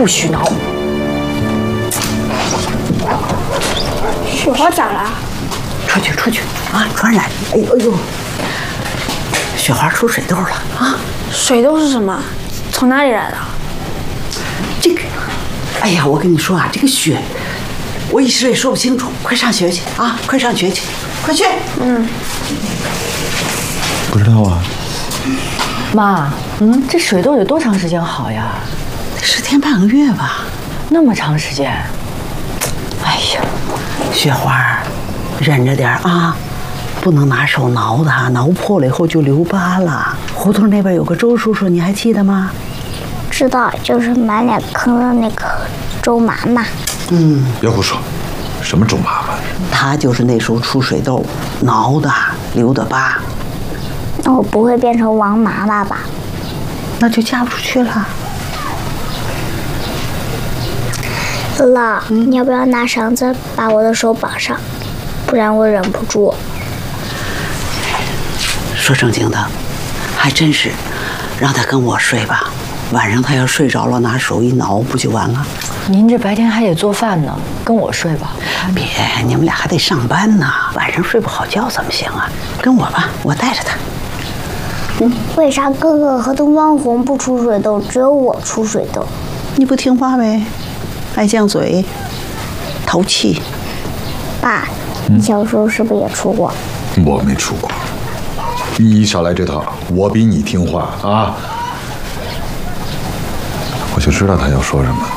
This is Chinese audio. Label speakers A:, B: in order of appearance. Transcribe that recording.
A: 不许挠。
B: 雪花咋了？
C: 出去啊！传染！哎呦，雪花出水痘了啊！
B: 水痘是什么？从哪里来的？
C: 这个，哎呀，我跟你说啊，这个雪，我一时也说不清楚。快上学去啊！快上学去，快去！
D: 不知道啊。
A: 妈，这水痘得多长时间好呀
C: 10天半个月吧。
A: 那么长时间？哎呀，
C: 雪花，忍着点啊，不能拿手挠它，挠破了以后就留疤了。胡同那边有个周叔叔，你还记得吗？
E: 知道，就是满脸坑的那个周麻麻。
D: 别胡说，什么周麻麻？
C: 他就是那时候出水痘，挠的留的疤。
E: 那我不会变成王麻麻吧？
C: 那就嫁不出去了。
E: 姥姥，你要不要拿绳子把我的手绑上？不然我忍不住。
C: 说正经的，还真是，让他跟我睡吧。晚上他要睡着了，拿手一挠，不就完了？
A: 您这白天还得做饭呢，跟我睡吧。
C: 别，你们俩还得上班呢，晚上睡不好觉怎么行啊？跟我吧，我带着他。
E: 为啥哥哥和东方红不出水痘，只有我出水痘？
C: 你不听话呗，爱犟嘴，淘气。
E: 爸，你小时候是不是也出过？
D: 我没出过。你少来这套，我比你听话啊！我就知道他要说什么。